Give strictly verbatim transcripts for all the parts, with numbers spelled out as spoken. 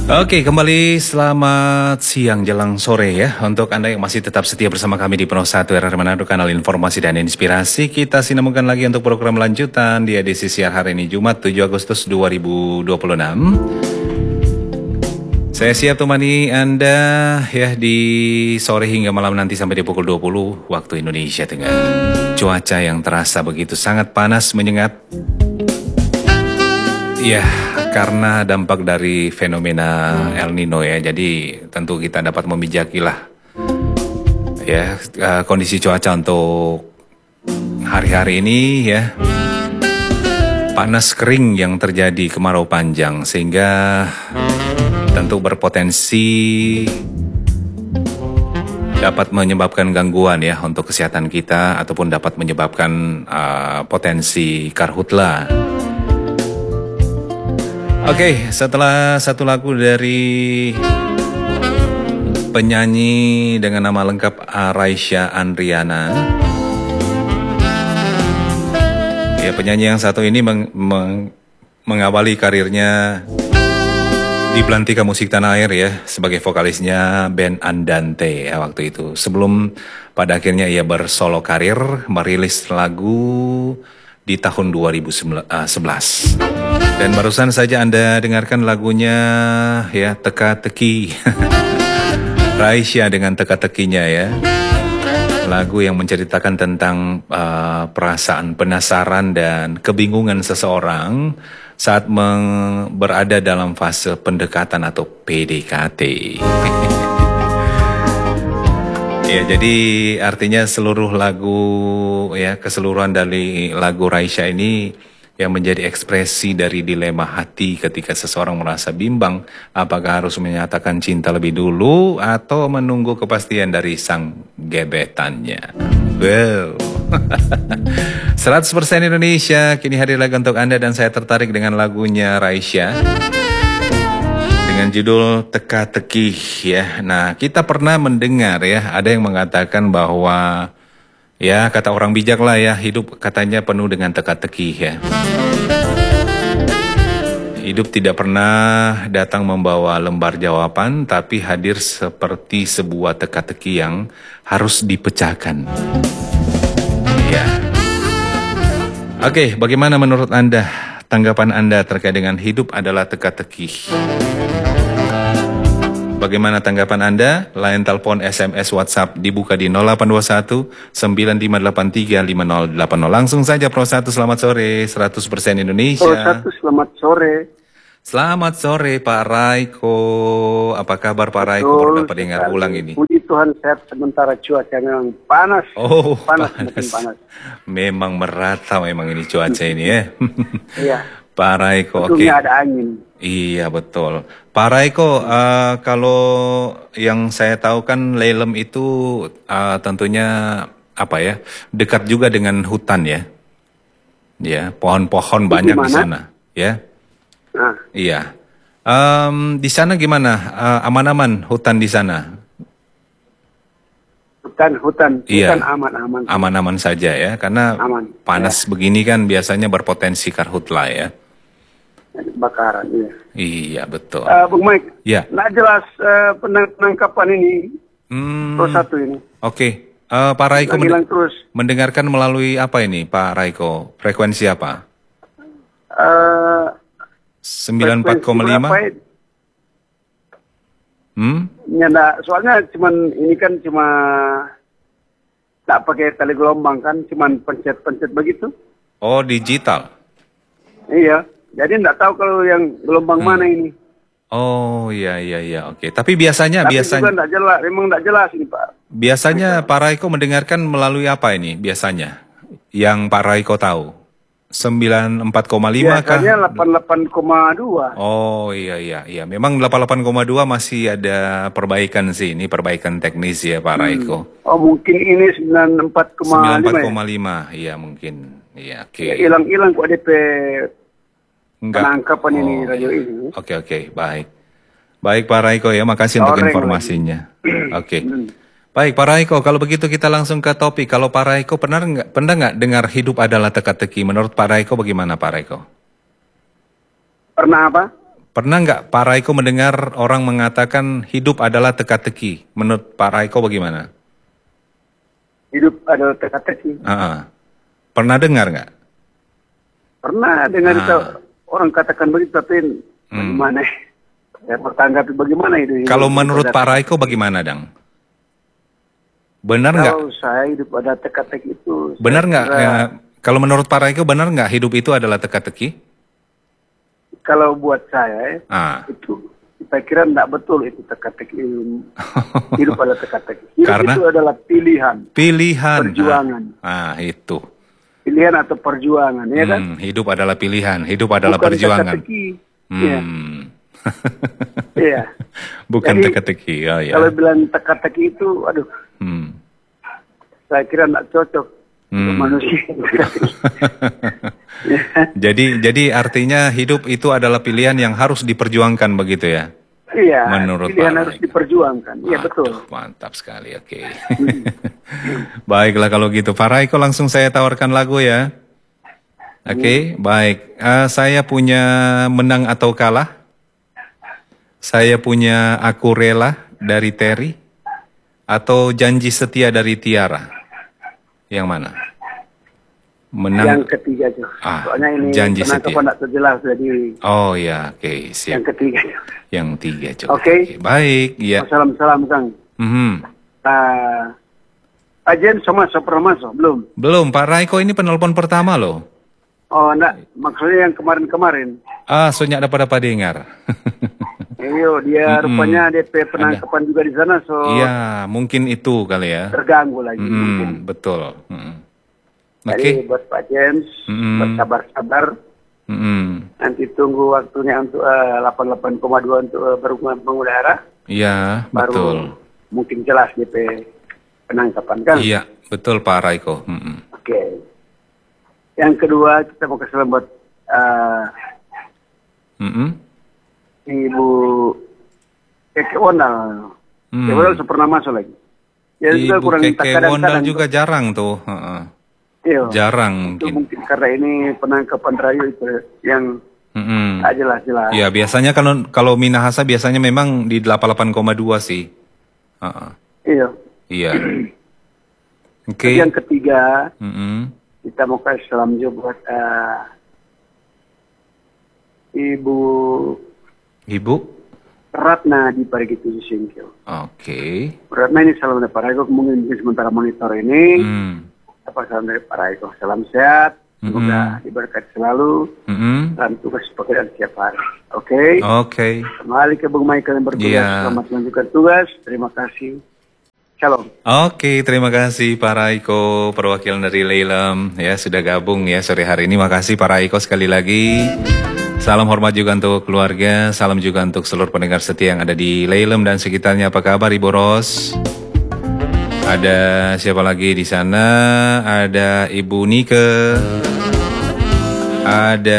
Oke, kembali selamat siang jelang sore ya. Untuk Anda yang masih tetap setia bersama kami di Penuh Satu R R Manado, kanal informasi dan inspirasi, kita sinambungkan lagi untuk program lanjutan di edisi siar hari ini Jumat tujuh Agustus dua ribu dua puluh enam. Saya siap temani Anda ya di sore hingga malam nanti sampai di pukul dua puluh waktu Indonesia Tengah. Cuaca yang terasa begitu sangat panas menyengat. Ya, karena dampak dari fenomena El Nino ya, jadi tentu kita dapat memijakilah ya kondisi cuaca untuk hari-hari ini ya. Panas kering yang terjadi, kemarau panjang, sehingga tentu berpotensi dapat menyebabkan gangguan ya untuk kesehatan kita, ataupun dapat menyebabkan uh, potensi karhutla. Oke, okay, setelah satu lagu dari penyanyi dengan nama lengkap Raisya Andriana. Ya, penyanyi yang satu ini meng, meng, mengawali karirnya di Belantika Musik Tanah Air ya, sebagai vokalisnya band Andante ya waktu itu. Sebelum pada akhirnya ia bersolo karir, merilis lagu di tahun dua ribu sebelas. Dan barusan saja Anda dengarkan lagunya ya, Teka-Teki. Raisya dengan Teka-Tekinya ya. Lagu yang menceritakan tentang uh, perasaan penasaran dan kebingungan seseorang saat berada dalam fase pendekatan atau P D K T. Ya, jadi artinya seluruh lagu ya, keseluruhan dari lagu Raisya ini yang menjadi ekspresi dari dilema hati ketika seseorang merasa bimbang apakah harus menyatakan cinta lebih dulu atau menunggu kepastian dari sang gebetannya. Wow. seratus persen Indonesia kini hadir lagi untuk Anda, dan saya tertarik dengan lagunya Raisya dengan judul Teka-Teki ya. Nah, kita pernah mendengar ya, ada yang mengatakan bahwa ya, kata orang bijak lah ya, hidup katanya penuh dengan teka-teki ya. Hidup tidak pernah datang membawa lembar jawaban, tapi hadir seperti sebuah teka-teki yang harus dipecahkan. Ya. Oke, bagaimana menurut Anda, tanggapan Anda terkait dengan hidup adalah teka-teki? Bagaimana tanggapan Anda? Line telepon, S M S, WhatsApp dibuka di nol delapan dua satu sembilan lima delapan tiga lima nol delapan nol. Langsung saja Pro satu, selamat sore, seratus persen Indonesia. Pro satu, selamat sore. Selamat sore Pak Raiko. Apa kabar Pak Raiko? Baru dapat dengar ulang ini. Puji Tuhan, sehat, sementara cuaca memang panas. Oh, panas, panas. panas. Memang merata memang ini cuaca ini ya. Iya. Pak Raiko, oke. Okay. Ada angin. Iya betul. Pak Raiko, uh, kalau yang saya tahu kan Lelem itu uh, tentunya apa ya, dekat juga dengan hutan ya. Ya, pohon-pohon banyak di sana. Ya. Nah. Iya. Um, di sana gimana? Uh, aman-aman hutan di sana? Hutan, hutan, iya. Hutan aman-aman. Aman-aman saja ya, karena aman. Panas ya. Begini kan biasanya berpotensi karhutla ya. Bakaran, iya. Iya, betul. Uh, Bung Mike, ya. Nggak jelas uh, penangkapan ini, hmm, Pro satu ini. Oke, okay. uh, Pak Raiko mend terus. mendengarkan melalui apa ini, Pak Raiko? Frekuensi apa? Uh, sembilan puluh empat koma lima? Hmm? Ya, nah, soalnya cuman ini kan cuma tak pakai tali gelombang kan, cuman pencet-pencet begitu. Oh, digital? Iya. Jadi enggak tahu kalau yang gelombang hmm. mana ini. Oh iya iya iya oke. Tapi biasanya Tapi biasanya juga enggak jelas, memang enggak jelas ini Pak. Biasanya Pak Raiko mendengarkan melalui apa ini biasanya? Yang Pak Raiko tahu? sembilan puluh empat koma lima kah? Biasanya delapan puluh delapan koma dua. Oh iya iya iya. Memang delapan puluh delapan koma dua masih ada perbaikan sih, ini perbaikan teknis ya Pak Raiko. Hmm. Oh mungkin ini sembilan puluh empat koma lima. sembilan puluh empat koma lima ya? Iya mungkin. Iya oke. Okay. Hilang-hilang kok D P Enggak. Penangkapan oh, ini radio iya. ini. Oke okay, oke okay. Baik. Baik Pak Raiko ya, makasih Sore, untuk informasinya. Oke. Okay. Hmm. Baik Pak Raiko, kalau begitu kita langsung ke topik. Kalau Pak Raiko pernah nggak pernah nggak dengar hidup adalah teka-teki? Menurut Pak Raiko bagaimana Pak Raiko? Pernah apa? Pernah nggak Pak Raiko mendengar orang mengatakan hidup adalah teka-teki? Menurut Pak Raiko bagaimana? Hidup adalah teka-teki. Uh-uh. Pernah dengar nggak? Pernah dengar Ah. itu orang katakan begitu, tapi Hmm. bagaimana? Saya bertanggapi bagaimana itu. Kalau hidup menurut ada Pak teka-teki. Raiko bagaimana, Dang? Benar nggak? Kalau saya hidup ada teka-teki itu. Benar saya nggak? kira- eh, kalau menurut Pak Raiko benar nggak hidup itu adalah teka-teki? Kalau buat saya Ah. itu saya kira tidak betul itu teka-teki. Hidup adalah teka-teki. Hidup Karena? itu adalah pilihan, Pilihan. perjuangan. Ah, ah, itu. Pilihan atau perjuangan, ya kan? Hmm, hidup adalah pilihan, hidup adalah Bukan perjuangan. teka-teki. Iya. Hmm. Iya. Bukan Jadi, teka-teki. Oh, ya. Kalau bilang teka-teki itu, aduh, Hmm. saya kira tidak cocok untuk Hmm. manusia. Jadi jadi artinya hidup itu adalah pilihan yang harus diperjuangkan begitu ya? Iya, Menurut pilihan Pak harus Raiko. diperjuangkan. Iya, Aduh, betul. mantap sekali, oke. Baiklah kalau gitu. Pak Raiko langsung saya tawarkan lagu ya. Oke, baik. Eh, saya punya Menang atau Kalah. Saya punya Aku Rela dari Terry. Atau Janji Setia dari Tiara. Yang mana? Menang. Yang ketiga, Jo. Ah, Soalnya ini Janji penangkapan Setia. tidak terjelas, jadi Oh ya, oke, yang siap. ketiga. Jo. Yang tiga coba. Oke. Baik, ya. Salam-salam, Kang. Mhm. Uh, Ajen sama so pernah masuk? Belum? Belum, Pak Raiko ini penelpon pertama loh. Oh, enggak. Maksudnya yang kemarin-kemarin. Ah, soalnya dapat dapat dengar. Iyo, dia Mm-mm. rupanya D P penangkapan juga di sana, so Iya, mungkin itu kali ya. terganggu lagi. mungkin. Mm, betul. Mm. Oke. Jadi buat Pak James, Mm-mm. bersabar-sabar. Mm-mm. Nanti tunggu waktunya untuk uh, delapan puluh delapan koma dua untuk uh, berhubungan mengudara. Iya, Baru betul. mungkin jelas D P penangkapan, kan? Iya, betul Pak Raiko. Mm-mm. Oke. Yang kedua, kita mau kasih selamat buat uh, Mm-mm. Ibu Keke Wondal. Hmm. Keke Wondal sudah pernah masuk lagi. Ya, juga Ibu kurang Keke kadang-kadang Wondal tuh. juga jarang tuh. Heeh. Iya. Jarang Itu mungkin. mungkin karena ini penangkapan rayu itu yang Mm-mm. tak jelas-jelas. Iya, biasanya kalau kalau Minahasa biasanya memang di delapan puluh delapan koma dua sih. Heeh. Iya. Iya. Oke. Terus yang ketiga, Mm-mm. kita mau kasih salam juga buat uh, Ibu Ibu. Ratna di Parigiti Singkil. Oke. Ratna ini salam dari Pak Raiko, mungkin sementara monitor ini. Hmm. Apa salam dari Pak Raiko? Salam sehat, semoga diberkati selalu Mm-mm. dalam tugas pekerjaan setiap hari. Oke? Oke. Kembali ke Bung Michael yang bertugas. Iya. Selamat melanjutkan tugas. Terima kasih. Shalom. Oke, terima kasih Pak Raiko, perwakilan dari Leilem ya sudah gabung ya sore hari ini. Makasih Pak Raiko sekali lagi. Salam hormat juga untuk keluarga, salam juga untuk seluruh pendengar setia yang ada di Leilem dan sekitarnya. Apa kabar Ibu Ros? Ada siapa lagi di sana? Ada Ibu Nike. Ada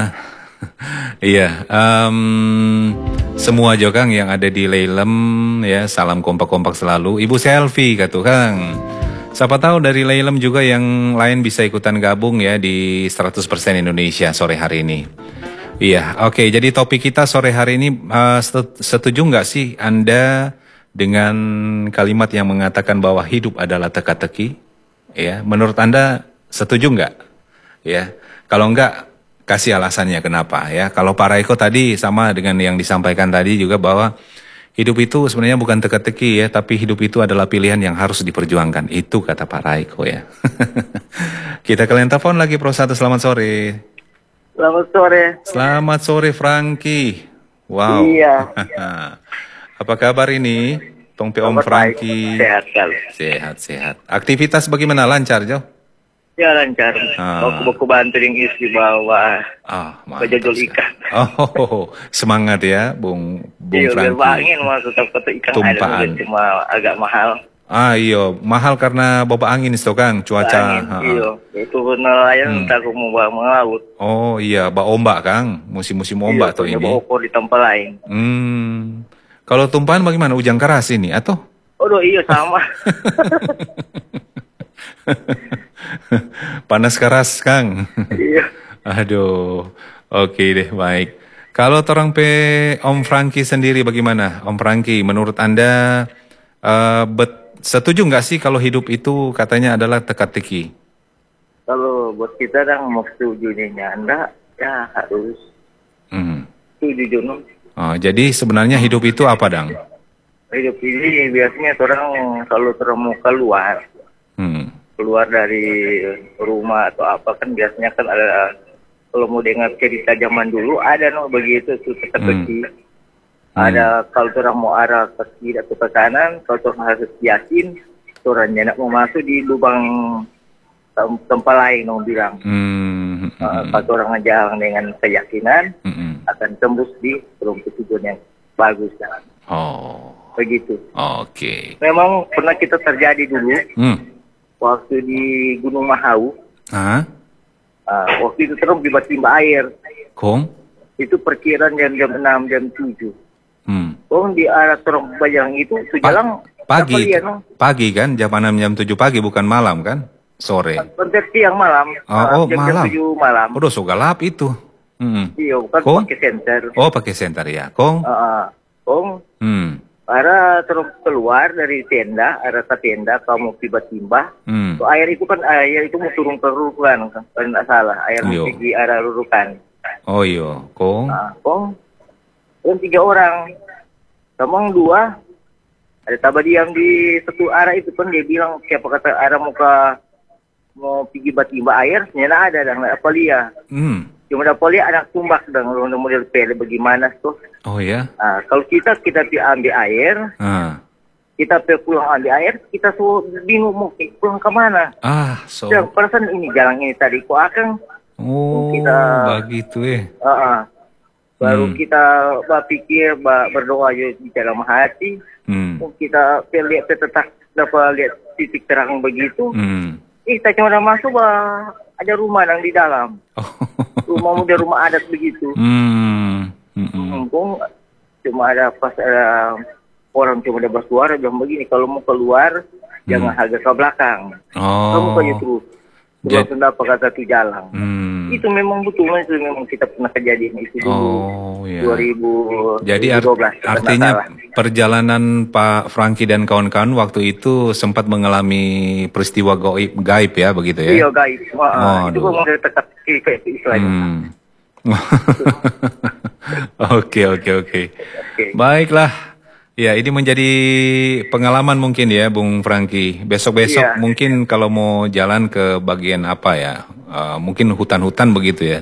iya, em, semua juga Kang yang ada di Leilem ya, salam kompak-kompak selalu. Ibu Selfie kata Kang. Siapa tahu dari Leilem juga yang lain bisa ikutan gabung ya di seratus persen Indonesia sore hari ini. Iya, oke. Jadi topik kita sore hari ini uh, setuju nggak sih Anda dengan kalimat yang mengatakan bahwa hidup adalah teka-teki? Ya, menurut Anda setuju nggak? Ya, kalau nggak kasih alasannya kenapa ya. Kalau Pak Raiko tadi sama dengan yang disampaikan tadi juga bahwa hidup itu sebenarnya bukan teka-teki ya, tapi hidup itu adalah pilihan yang harus diperjuangkan. Itu kata Pak Raiko ya. Kita ke line telepon lagi Pro satu, selamat sore. Selamat sore. Selamat sore Franky. Wow. Iya. Apa kabar ini? Tong Pe Om Franky. Sehat sekali. Sehat, sehat. Aktivitas bagaimana, lancar Jo? Ya lancar. Ah. Baku-baku bantu yang isi bawa Ah, mantap bajajol sekali. ikan. Oh, semangat ya, Bung Bung Iya, biar Franky. angin masuk kota ikan Tumpaan. ada cuma agak mahal. Ah iya, mahal karena bawa angin itu Kang, cuaca. Angin, Ha-ha. iya. Itu nelayan entah aku mau bawa melaut. Oh iya, bawa ombak Kang, musim-musim ombak tuh Iya, ini. bawa ukur di tempat lain. Hmm. Kalau tumpahan bagaimana? Ujang keras ini atau? Aduh iya sama. Panas keras Kang. Iya. Aduh, oke deh baik. Kalau torang pe Om Franky sendiri bagaimana? Om Franky, menurut Anda uh, bet, setuju nggak sih kalau hidup itu katanya adalah teka-teki? Kalau buat kita dang mau setujunya Anda ya harus Hmm. setuju Jono. Oh, jadi sebenarnya hidup itu apa, Dang? Hidup ini biasanya orang kalau orang mau keluar, Hmm. keluar dari rumah atau apa kan biasanya kan ada, kalau mau dengar cerita zaman dulu ada no begitu tuh teka-teki. Hmm. Ada kalau orang mau arah ke kiri atau ke kanan, kalau orang harus yakin orang nak mau masuk di lubang tem- tempat lain no bilang. Hmm. Uh, kalau orang jalan dengan keyakinan Hmm. akan tembus di rumput tujuan yang bagus kan. Oh. Begitu. Oke. Memang pernah kita terjadi dulu Hmm. waktu di Gunung Mahau. Hah? Uh, waktu itu terus tiba-tiba air. Kong? Itu perkiraan jam jam enam jam tujuh. Hmm. Oh di arah terong Bayang itu tuh Pa- jalan pagi, apa lihat, no? pagi kan, jam enam jam tujuh pagi bukan malam kan? Sore. Hampir siang malam. Oh, uh, oh jam, malam. jam tujuh malam. Udah so gelap itu. Hmm. Iya, kan Kong? pakai senter. Oh, pakai senter ya, Kong? Uh, uh, Kong, Hmm. arah terus keluar dari tenda, arah ke tenda, kamu tiba-tiba. Hmm. So, air itu kan air itu mau turun ke Rurukan, kan? Kalau tidak salah, air Iya. mau pergi arah Rurukan. Oh iya, Kong? Nah, Kong, dan tiga orang, Kamang dua, ada tabah diam di satu arah itu kan dia bilang siapa kata arah mau ke mau pergi tiba air, ternyata ada dan apa lihat. Hmm. Cuma ada poli anak tumbak dan model pele bagaimana tuh. Oh ya? Ah, kalau kita kita pi ambil air, Ah. kita pi pulang ambil air, kita tuh bingung mau pulang ke mana. Ah, so. Dan perasaan ini jalan ini tadi kok akan Oh, kita- begitu eh. ah, ah. baru Hmm. kita berpikir ba- berdoa yo di dalam hati, Hmm. kita pi lihat pi tetap dapat lihat titik terang begitu. Hmm. Eh, kita cuma dah masuk bah, ada rumah yang di dalam. Oh. Rumah muda rumah adat begitu. Hmm. Hmm. Mumpung cuma ada pas ada orang cuma ada bersuara bilang begini, kalau mau keluar jangan agak ke belakang, kamu Oh. kayak terus Jadi- terus kenapa kata tu jalan. Hmm. Itu memang betul, itu memang kita pernah kejadian itu dulu. Oh, ya. dua ribu Jadi art- dua belas, kalau artinya tak salah. perjalanan Pak Franky dan kawan-kawan waktu itu sempat mengalami peristiwa gaib, gaib ya begitu ya? Iya guys, wah, itu Waduh. memang dari tetap kayak istilahnya. Hmm. Oke oke oke. Oke. Baiklah. Ya ini menjadi pengalaman mungkin ya Bung Franky. Besok-besok Iya. mungkin kalau mau jalan ke bagian apa ya? Uh, mungkin hutan-hutan begitu ya.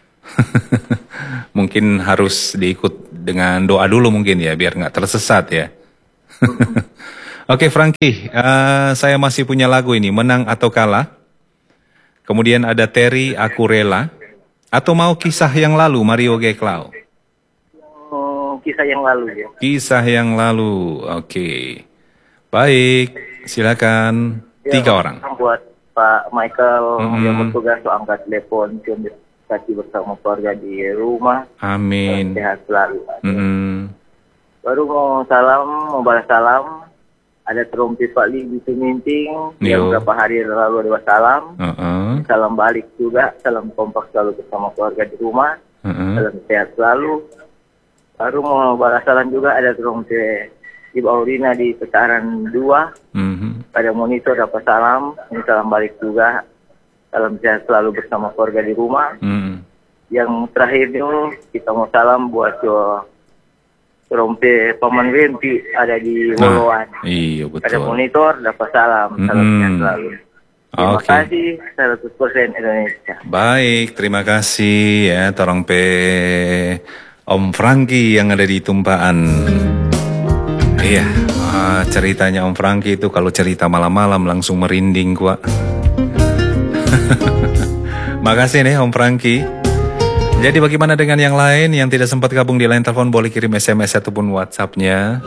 Mungkin harus diikut dengan doa dulu mungkin ya biar nggak tersesat ya. Oke Franky, uh, saya masih punya lagu ini Menang atau Kalah. Kemudian ada Terry Aku Rela. Atau mau kisah yang lalu Mario Geklau? Hmm, kisah yang lalu ya. Kisah yang lalu. Oke. Baik, silakan. Ya, Tiga orang. Buat Pak Michael Mm-mm. yang bertugas untuk angkat telepon, kasih bersama keluarga di rumah. Amin. Sehat selalu. Mm-mm. Baru mau salam, mau balas salam. Ada trompet Pak Lee di Suminting yang Yo. beberapa hari lalu ada salam. Uh-uh. Salam balik juga, salam kompak selalu bersama keluarga di rumah. Uh-uh. Salam sehat selalu. Baru mau balas salam juga ada trompet Ibu Aurina di Petaran dua. Mhm. Pada monitor dapat salam, ini salam balik juga. Salam sehat selalu bersama keluarga di rumah. Mm. Yang terakhir itu kita mau salam buat yo trompet Paman Wempi ada di Woloan. Nah, iya Pada betul. monitor dapat salam, salam Mm-mm. sehat selalu. Terima Oke. kasih seratus persen Indonesia. Baik, terima kasih ya Torong Pe Om Franky yang ada di Tumpaan. Iya, ah, ceritanya Om Franky itu kalau cerita malam-malam langsung merinding gua. Makasih nih Om Franky. Jadi bagaimana dengan yang lain yang tidak sempat gabung di line telepon, boleh kirim S M S ataupun WhatsApp-nya.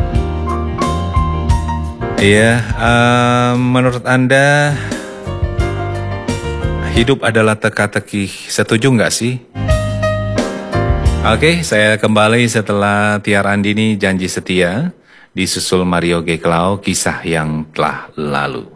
Iya, eh, menurut Anda hidup adalah teka-teki, setuju nggak sih? Oke, saya kembali setelah Tiara Andini Janji Setia, disusul Mario Geklau, Kisah yang Telah Lalu.